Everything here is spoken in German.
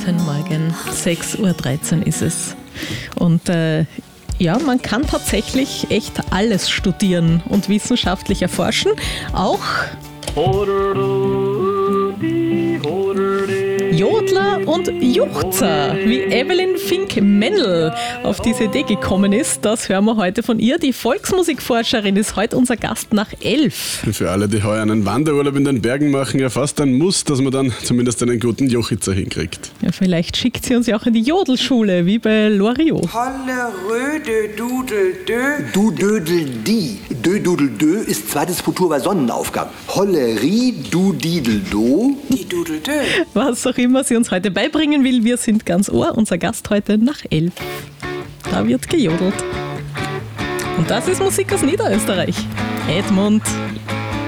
Guten Morgen, 6.13 Uhr ist es. Und ja, man kann tatsächlich echt alles studieren und wissenschaftlich erforschen. Auch Jodler und Juchzer, wie Evelyn Fink-Mendel auf diese Idee gekommen ist, das hören wir heute von ihr. Die Volksmusikforscherin ist heute unser Gast nach 11. Für alle, die heuer einen Wanderurlaub in den Bergen machen, ja fast ein Muss, dass man dann zumindest einen guten Jochitzer hinkriegt. Ja, vielleicht schickt sie uns ja auch in die Jodelschule, wie bei Loriot. Holle Röde Dudel Dö. Du Dödel die. Dö Dudel Dö ist zweites Futur bei Sonnenaufgang. Holle Ri du Didel Do. Die Dudel Dö. Was auch immer sie uns heute beibringen will, wir sind ganz Ohr. Unser Gast heute nach 11. Da wird gejodelt. Und das ist Musik aus Niederösterreich. Edmund.